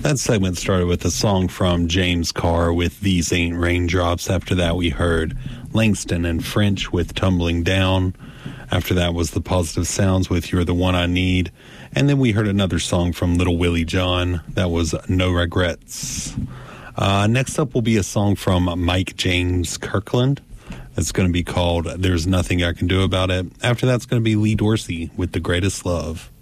That segment started with a song from James Carr with These Ain't Raindrops. After that, we heard Langston and French with Tumbling Down. After that was The Positive Sounds with You're the One I Need. And then we heard another song from Little Willie John. That was No Regrets. Next up will be a song from Mike James Kirkland. It's going to be called There's Nothing I Can Do About It. After that's going to be Lee Dorsey with The Greatest Love.